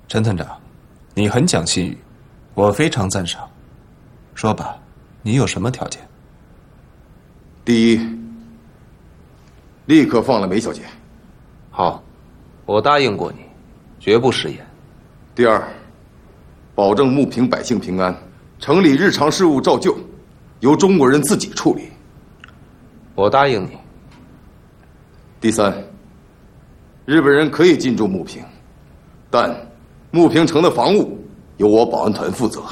陈团长，你很讲信誉，我非常赞赏。说吧，你有什么条件？ 第一，立刻放了梅小姐。 好，我答应过你，绝不食言。 第二，保证穆平百姓平安，城里日常事务照旧，由中国人自己处理。 我答应你。 第三，日本人可以进驻穆平，但穆平城的防务由我保安团负责。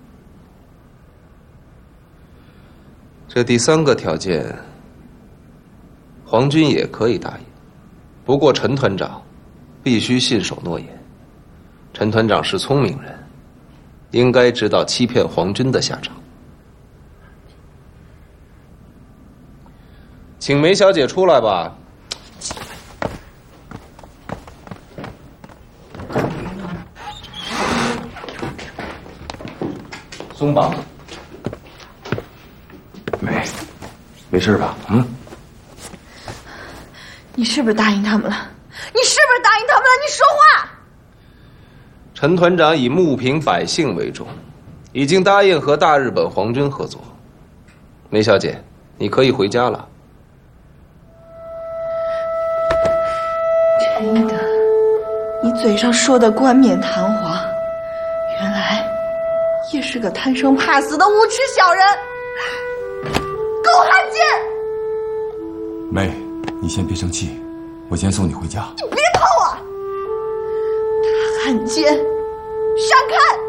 这第三个条件，皇军也可以答应，不过陈团长必须信守诺言。陈团长是聪明人，应该知道欺骗皇军的下场。请梅小姐出来吧。松绑。 没事吧？ 你是不是答应他们了？你是不是答应他们了？你说话！ 陈团长以穆平百姓为重，已经答应和大日本皇军合作。梅小姐，你可以回家了。 真的，你嘴上说的冠冕堂皇，原来也是个贪生怕死的无耻小人。狗汉奸！ 梅，你先别生气，我先送你回家。 你别碰我！大汉奸，闪开！